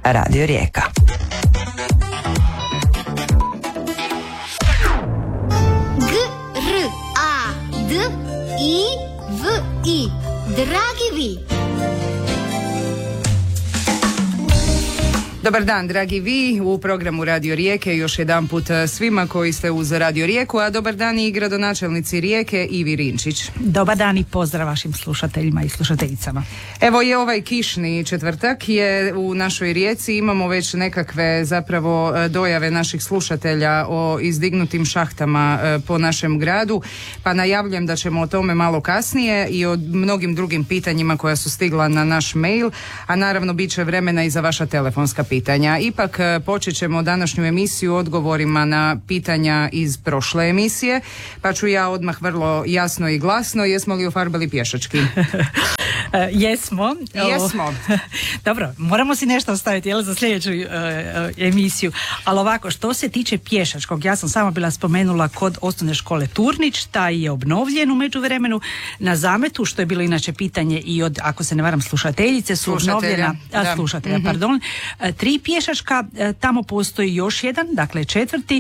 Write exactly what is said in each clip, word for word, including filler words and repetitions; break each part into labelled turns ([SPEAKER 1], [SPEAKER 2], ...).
[SPEAKER 1] Radio Rijeka.
[SPEAKER 2] G, R, A, D, I, V, I. Dragi vi.
[SPEAKER 3] Dobar dan, dragi vi, u programu Radio Rijeke još jedan put svima koji ste uz Radio Rijeku, a dobar dan i gradonačelnici Rijeke Ivi Rinčić.
[SPEAKER 4] Dobar dan i pozdrav vašim slušateljima i slušateljicama.
[SPEAKER 3] Evo je ovaj kišni četvrtak, je u našoj Rijeci, imamo već nekakve zapravo dojave naših slušatelja o izdignutim šahtama po našem gradu, pa najavljujem da ćemo o tome malo kasnije i o mnogim drugim pitanjima koja su stigla na naš mail, a naravno bit će vremena i za vaša telefonska pitanja. Pitanja. Ipak počet ćemo današnju emisiju odgovorima na pitanja iz prošle emisije, pa ću ja odmah vrlo jasno i glasno, jesmo li ofarbali pješački?
[SPEAKER 4] Jesmo.
[SPEAKER 3] Jesmo.
[SPEAKER 4] Dobro, moramo si nešto ostaviti jel, za sljedeću uh, emisiju. Ali ovako, što se tiče pješačkog, ja sam sama bila spomenula kod osnovne škole Turnić, taj je obnovljen u međuvremenu na Zametu, što je bilo inače pitanje i od, ako se ne varam, slušateljice su obnovljena, a, slušatelja, mm-hmm. pardon, tri pješačka, tamo postoji još jedan, dakle četvrti,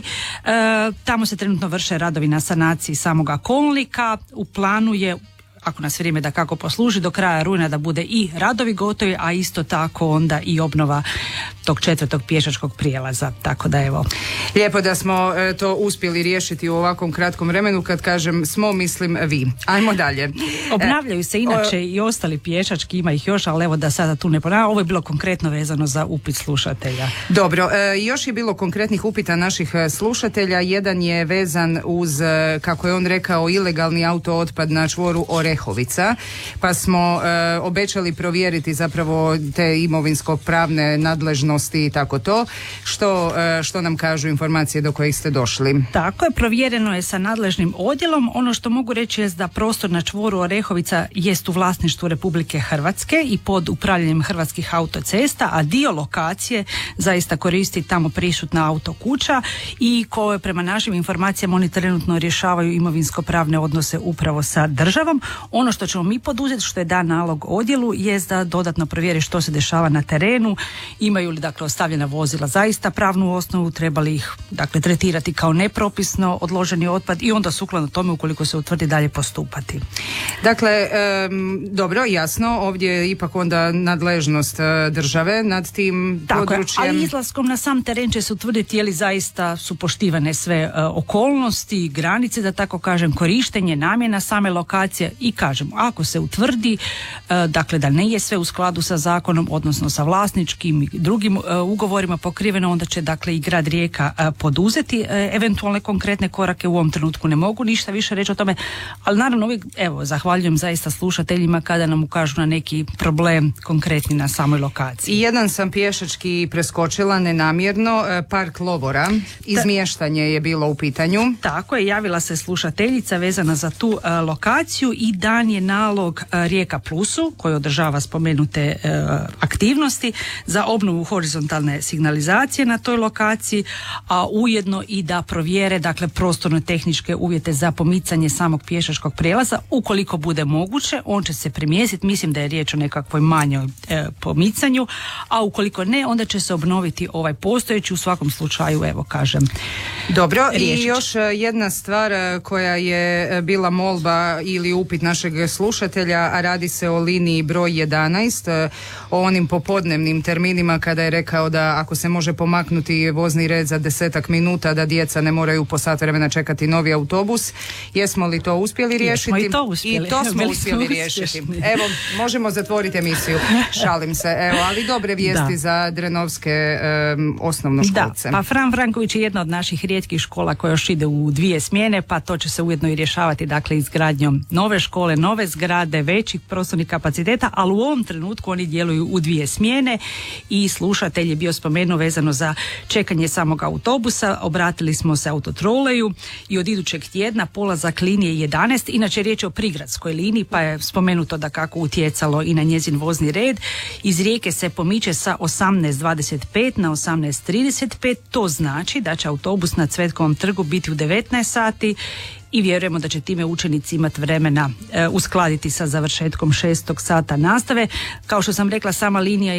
[SPEAKER 4] tamo se trenutno vrše radovi na sanaciji samoga kolnika, u planu je, ako nas vrijeme da kako posluži, do kraja rujna da bude i radovi gotovi, a isto tako onda i obnova tog četvrtog pješačkog prijelaza, tako da evo.
[SPEAKER 3] Lijepo da smo e, to uspjeli riješiti u ovakvom kratkom vremenu, kad kažem smo, mislim vi. Ajmo dalje.
[SPEAKER 4] Obnavljaju se inače
[SPEAKER 3] e, o,
[SPEAKER 4] i ostali pješački, ima ih još, ali evo da sada tu ne ponavljam, ovo je bilo konkretno vezano za upit slušatelja.
[SPEAKER 3] Dobro, e, još je bilo konkretnih upita naših slušatelja, jedan je vezan uz, kako je on rekao, ilegalni autootpad na čvoru Orehovica, pa smo e, obećali provjeriti zapravo te imovinsko-pravne nadležnosti i tako to, što, što nam kažu informacije do kojih ste došli.
[SPEAKER 4] Tako je, provjereno je sa nadležnim odjelom. Ono što mogu reći je da prostor na čvoru Orehovica jest u vlasništvu Republike Hrvatske i pod upravljanjem Hrvatskih autocesta, a dio lokacije zaista koristi tamo prisutna autokuća i koje prema našim informacijama oni trenutno rješavaju imovinsko-pravne odnose upravo sa državom. Ono što ćemo mi poduzeti, što je dan nalog odjelu, je da dodatno provjeri što se dešava na terenu, imaju li dakle ostavljena vozila zaista pravnu osnovu, trebali ih dakle tretirati kao nepropisno odloženi otpad i onda sukladno tome ukoliko se utvrdi dalje postupati.
[SPEAKER 3] Dakle, um, dobro, jasno, ovdje je ipak onda nadležnost uh, države nad tim
[SPEAKER 4] tako
[SPEAKER 3] područjem.
[SPEAKER 4] Je, ali izlaskom na sam teren će se utvrditi je li zaista su poštivane sve uh, okolnosti, granice, da tako kažem, korištenje, namjena same lokacije i kažem, ako se utvrdi uh, dakle da nije sve u skladu sa zakonom, odnosno sa vlasničkim i drugim uh, ugovorima pokriveno, onda će dakle i grad Rijeka uh, poduzeti uh, eventualne konkretne korake. U ovom trenutku ne mogu ništa više reći o tome, ali naravno uvijek, evo, zahvaljujem zaista slušateljima kada nam ukažu na neki problem konkretni na samoj lokaciji.
[SPEAKER 3] I jedan sam pješački preskočila nenamjerno, uh, park Lovora, izmještanje je bilo u pitanju.
[SPEAKER 4] Tako je, javila se slušateljica vezana za tu uh, lokaciju i dan je nalog uh, Rijeka Plusu koji održava spomenute uh, aktivnosti za obnovu horizontalne signalizacije na toj lokaciji, a ujedno i da provjere dakle prostorno-tehničke uvjete za pomicanje samog pješačkog prijelaza. Ukoliko bude moguće, on će se premjestiti, mislim da je riječ o nekakvoj manjoj e, pomicanju, a ukoliko ne, onda će se obnoviti ovaj postojeći, u svakom slučaju, evo kažem.
[SPEAKER 3] Dobro,
[SPEAKER 4] riješit.
[SPEAKER 3] I još jedna stvar koja je bila molba ili upit našeg slušatelja, a radi se o liniji broj jedanaest, o onim popodnevnim terminima kada je rekao da ako se može pomaknuti vozni red za desetak minuta, da djeca ne moraju po sat vremena čekati novi autobus. Jesmo li to uspjeli riješiti?
[SPEAKER 4] Jesmo i to uspjeli.
[SPEAKER 3] I to smo uspjeli riješiti. Evo, možemo zatvoriti emisiju. Šalim se. Evo, ali dobre vijesti da. Za drenovske um, osnovnoškolce.
[SPEAKER 4] Da, pa Fran Franković je jedna od naših rijetkih škola koja još ide u dvije smjene, pa to će se ujedno i rješavati dakle izgradnjom nove škole, nove zgrade, većih prostornih kapaciteta, ali u ovom trenutku oni djeluju u dvije smjene i slušatelj je bio spomenuo vezano za čekanje samog autobusa. Obratili smo se Autotroleju i od idućeg tjedna polazak linije jedanaest, inače riječ je o prigradskoj liniji, pa je spomenuto da kako utjecalo i na njezin vozni red. Iz Rijeke se pomiče sa osamnaest dvadeset pet na osamnaest trideset pet, to znači da će autobus na Cvetkovom trgu biti u devetnaest sati i vjerujemo da će time učenici imati vremena e, uskladiti sa završetkom šestog sata nastave. Kao što sam rekla, sama linija je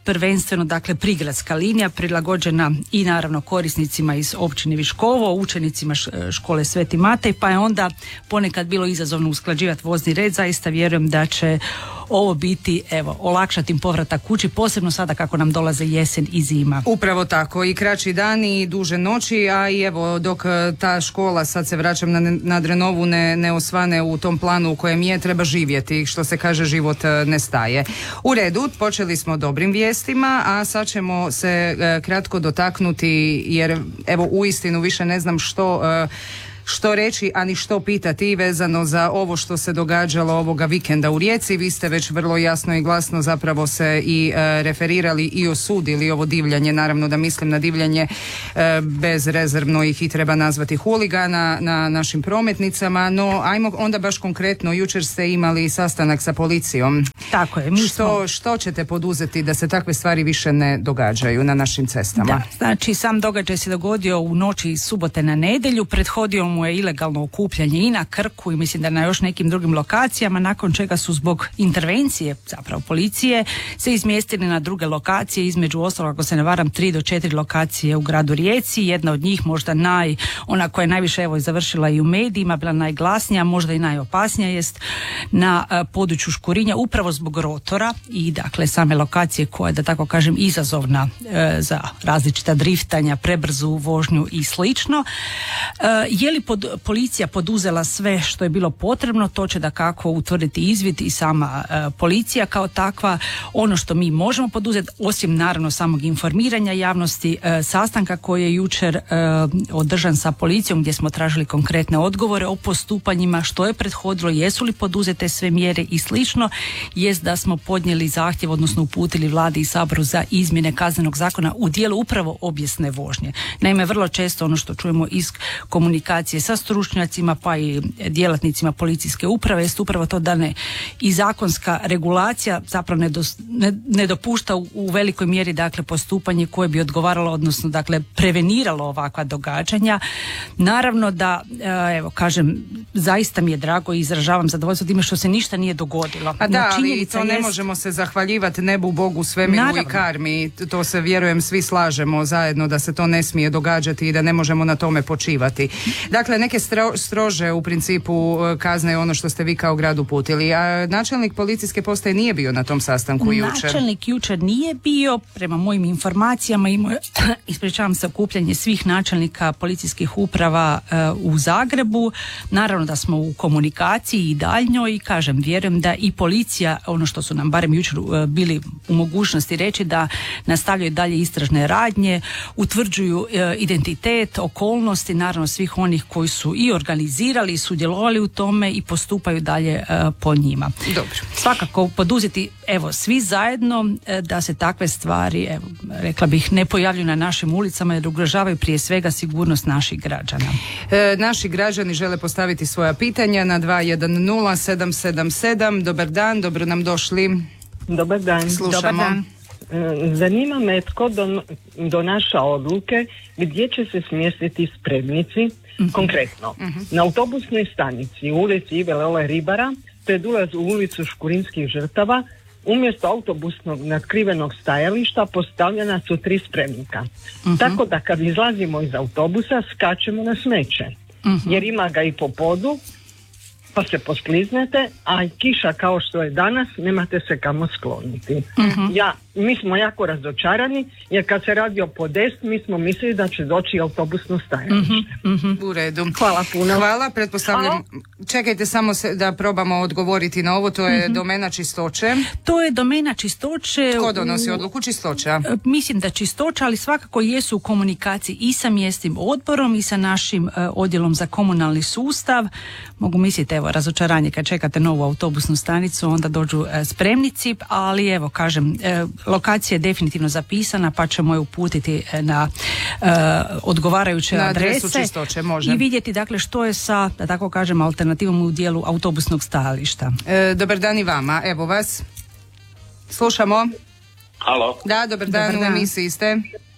[SPEAKER 4] prvenstveno dakle prigradska linija prilagođena i naravno korisnicima iz općine Viškovo, učenicima škole Sveti Matej, pa je onda ponekad bilo izazovno usklađivati vozni red. Zaista vjerujem da će ovo biti, evo, olakšati im povratak kući, posebno sada kako nam dolaze jesen i zima.
[SPEAKER 3] Upravo tako, i kraći dani i duže noći, a i evo dok ta škola, sad se vraćam na, na Drenovu, ne, ne osvane u tom planu u kojem je, treba živjeti, što se kaže, život ne staje. U redu, počeli smo dobrim vijestima, a sad ćemo se e, kratko dotaknuti, jer evo uistinu više ne znam što e, što reći, a ni što pitati vezano za ovo što se događalo ovoga vikenda u Rijeci. Vi ste već vrlo jasno i glasno zapravo se i e, referirali i osudili ovo divljanje, naravno da mislim na divljanje e, bezrezervno ih i treba nazvati huligana na našim prometnicama, no ajmo onda baš konkretno, jučer ste imali sastanak sa policijom.
[SPEAKER 4] Tako je. Mi
[SPEAKER 3] što,
[SPEAKER 4] smo...
[SPEAKER 3] što ćete poduzeti da se takve stvari više ne događaju na našim cestama?
[SPEAKER 4] Da, znači sam događaj se dogodio u noći iz subote na nedjelju, prethodio mu je ilegalno okupljanje i na Krku i mislim da na još nekim drugim lokacijama, nakon čega su zbog intervencije zapravo policije se izmjestili na druge lokacije, između ostalog, ako se ne varam, tri do četiri lokacije u gradu Rijeci. Jedna od njih možda naj, ona koja je najviše evo završila i u medijima, bila najglasnija, možda i najopasnija, jest na uh, području Škurinja, upravo zbog rotora i dakle same lokacije koja je, da tako kažem, izazovna uh, za različita driftanja, prebrzu vožnju i slično. Uh, je li pod, policija poduzela sve što je bilo potrebno, to će da kako utvrditi izvid i sama uh, policija kao takva. Ono što mi možemo poduzeti, osim naravno samog informiranja javnosti, uh, sastanka koji je jučer uh, održan sa policijom gdje smo tražili konkretne odgovore o postupanjima, što je prethodilo, jesu li poduzete sve mjere i slično, jest da smo podnijeli zahtjev, odnosno uputili vladi i saboru za izmjene kaznenog zakona u dijelu upravo obijesne vožnje. Naime, vrlo često ono što čujemo iz komunikacije sa stručnjacima pa i djelatnicima policijske uprave jest upravo to da ne i zakonska regulacija zapravo ne, do, ne, ne dopušta u, u velikoj mjeri dakle postupanje koje bi odgovaralo, odnosno dakle preveniralo ovakva događanja. Naravno da, evo kažem, zaista mi je drago i izražavam zadovoljstvo time što se ništa nije dogodilo.
[SPEAKER 3] A da, ali to ne
[SPEAKER 4] jest...
[SPEAKER 3] možemo se zahvaljivati nebu, Bogu, svemiru Naravno. i karmi. To se, vjerujem, svi slažemo zajedno da se to ne smije događati i da ne možemo na tome počivati. Dakle, neke stro, strože u principu kazne je ono što ste vi kao grad uputili. A načelnik policijske postaje nije bio na tom sastanku jučer.
[SPEAKER 4] Načelnik jučer nije bio, prema mojim informacijama imao je, ispričavam se, okupljanje svih načelnika policijskih uprava uh, u Zagrebu. Naravno da smo u komunikaciji i daljnjoj i kažem, vjerujem da i policija, ono što su nam barem jučer uh, bili u mogućnosti reći, da nastavljaju dalje istražne radnje, utvrđuju uh, identitet, okolnosti, naravno svih onih koji su i organizirali i sudjelovali u tome i postupaju dalje uh, po njima.
[SPEAKER 3] Dobro.
[SPEAKER 4] Svakako poduzeti, evo, svi zajedno uh, da se takve stvari, evo, rekla bih, ne pojavljuju na našim ulicama jer ugrožavaju prije svega sigurnost naših građana.
[SPEAKER 3] E, naši građani žele postaviti svoja pitanja na dva jedan nula sedam sedam sedam. Dobar dan, dobro nam došli.
[SPEAKER 1] Dobar dan.
[SPEAKER 3] Slušamo.
[SPEAKER 4] Dobar dan.
[SPEAKER 1] Zanima me tko don, donaša odluke gdje će se smjestiti spremnici, uh-huh. konkretno. Uh-huh. Na autobusnoj stanici u ulici Ive Lole Ribara, pred ulaz u ulicu Škurinskih žrtava, umjesto autobusnog natkrivenog stajališta postavljena su tri spremnika. Uh-huh. Tako da kad izlazimo iz autobusa skačemo na smeće. Uh-huh. Jer ima ga i po podu, pa se poskliznete, a kiša kao što je danas, nemate se kamo skloniti. Uh-huh. Ja, mi smo jako razočarani, jer kad se radi o podest, mi smo mislili da će doći autobusno stajalište.
[SPEAKER 3] Uh-huh. Uh-huh. U redu.
[SPEAKER 1] Hvala puno.
[SPEAKER 3] Hvala, pretpostavljam. Halo? Čekajte samo se da probamo odgovoriti na ovo, to je uh-huh. domena čistoće.
[SPEAKER 4] To je domena čistoće.
[SPEAKER 3] Tko donosi odluku? Čistoća?
[SPEAKER 4] Mislim da čistoća, ali svakako jesu u komunikaciji i sa mjesnim odborom i sa našim uh, odjelom za komunalni sustav. Mogu misliti, evo, razočaranje kad čekate novu autobusnu stanicu, onda dođu e, spremnici, ali evo, kažem, e, lokacija je definitivno zapisana, pa ćemo je uputiti e, na e, odgovarajuće
[SPEAKER 3] na
[SPEAKER 4] adrese
[SPEAKER 3] čistoće, može.
[SPEAKER 4] I vidjeti, dakle, što je sa, da tako kažem, alternativom u dijelu autobusnog stajališta.
[SPEAKER 3] E, dobar dan i vama, evo vas. Slušamo.
[SPEAKER 5] Halo.
[SPEAKER 3] Da, dobar dan, dobar dan. U emisiji ste.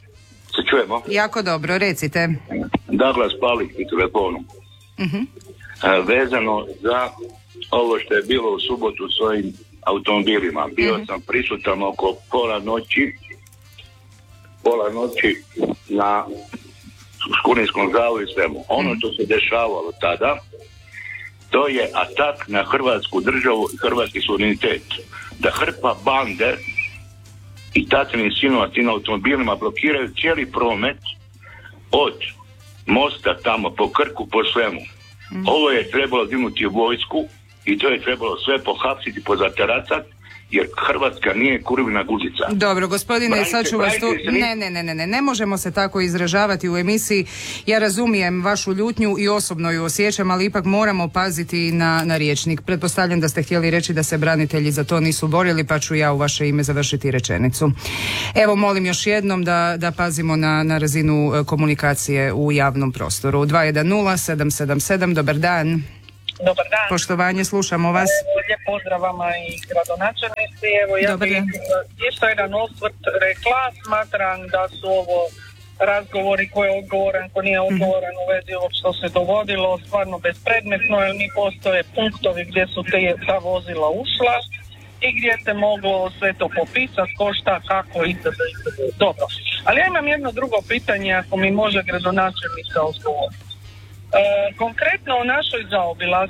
[SPEAKER 5] Se čujemo?
[SPEAKER 3] Jako dobro, recite.
[SPEAKER 5] Douglas Palik u telefonu.
[SPEAKER 3] Uh-huh.
[SPEAKER 5] Vezano za ovo što je bilo u subotu s ovim automobilima. Bio sam prisutan oko pola noći, pola noći na Škuninskom zavu i svemu. Ono što se dešavalo tada, to je atak na hrvatsku državu i hrvatski suverenitet. Da hrpa bande i tatini sinovac na automobilima blokiraju cijeli promet od mosta tamo po Krku, po svemu. Mm. Ovo je trebalo dignuti u vojsku i to je trebalo sve pohapsiti, pozateracati, jer Hrvatska nije kurvina guzica.
[SPEAKER 3] Dobro, gospodine, branite, sad ću vas tu... Ne, ne, ne, ne, ne, ne možemo se tako izražavati u emisiji. Ja razumijem vašu ljutnju i osobno ju osjećam, ali ipak moramo paziti na, na rječnik. Pretpostavljam da ste htjeli reći da se branitelji za to nisu borili, pa ću ja u vaše ime završiti rečenicu. Evo, molim još jednom da, da pazimo na, na razinu komunikacije u javnom prostoru. dva jedan nula sedam sedam sedam, dobar dan.
[SPEAKER 6] Dobar dan.
[SPEAKER 3] Poštovanje, slušamo vas.
[SPEAKER 6] Lijep pozdrav vama i gradonačelnici. Evo, ja
[SPEAKER 3] Dobar
[SPEAKER 6] bih isto jedan osvrt rekla. Smatram da su ovo razgovori ko je odgovoran, ko nije odgovoran u vezi ovog što se dogodilo, stvarno bespredmetno, jer mi postoje punktovi gdje su te, ta vozila ušla i gdje se moglo sve to popisati, ko šta, kako, itd. Dobro. Ali ja imam jedno drugo pitanje, ako mi može gradonačelnica odgovoriti. E, konkretno u našoj zaobilaznici